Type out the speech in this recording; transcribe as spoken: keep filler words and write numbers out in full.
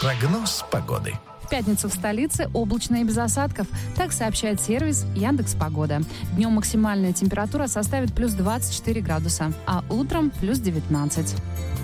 Прогноз погоды. В пятницу в столице облачно и без осадков. Так сообщает сервис Яндекс.Погода. Днем максимальная температура составит плюс двадцать четыре градуса, а утром плюс девятнадцать.